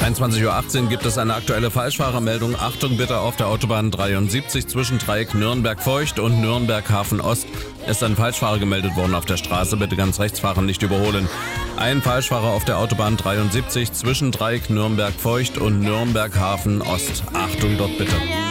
21:18 Uhr gibt es eine aktuelle Falschfahrermeldung. Achtung bitte, auf der Autobahn 73 zwischen Dreieck Nürnberg-Feucht und Nürnberg-Hafen-Ost ist ein Falschfahrer gemeldet worden auf der Straße. Bitte ganz rechts fahren, nicht überholen. Ein Falschfahrer auf der Autobahn 73 zwischen Dreieck Nürnberg-Feucht und Nürnberg-Hafen-Ost. Achtung dort bitte.